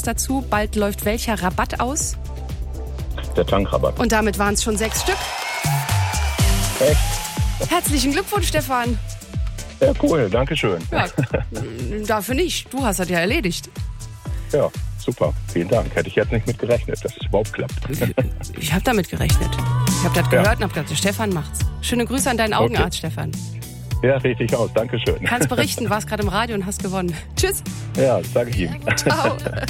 dazu. Bald läuft welcher Rabatt aus? Der Tankrabatt. Und damit waren es schon 6 Stück. Echt? Herzlichen Glückwunsch, Stefan. Ja, cool, danke schön. Ja, dafür nicht. Du hast das ja erledigt. Ja, super. Vielen Dank. Hätte ich jetzt nicht mit gerechnet, dass es überhaupt klappt. Ich habe damit gerechnet. Ich habe das gehört und habe gedacht, der Stefan macht's. Schöne Grüße an deinen Augenarzt, Stefan. Ja, richtig aus. Dankeschön. Kannst berichten, warst gerade im Radio und hast gewonnen. Tschüss. Ja, das sage ich ihm. Ciao.